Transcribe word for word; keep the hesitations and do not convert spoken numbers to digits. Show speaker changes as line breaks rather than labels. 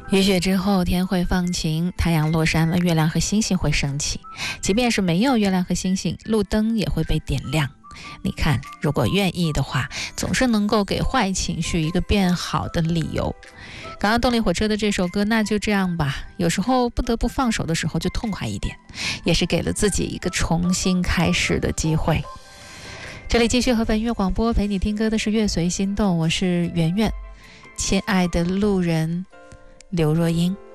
雨雪之后，天会放晴，太阳落山了，月亮和星星会升起。即便是没有月亮和星星，路灯也会被点亮。你看，如果愿意的话，总是能够给坏情绪一个变好的理由。刚刚动力火车的这首歌，那就这样吧。有时候不得不放手的时候，就痛快一点，也是给了自己一个重新开始的机会。这里继续和本月广播陪你听歌的是乐随心动，我是圆圆。亲爱的路人刘若英。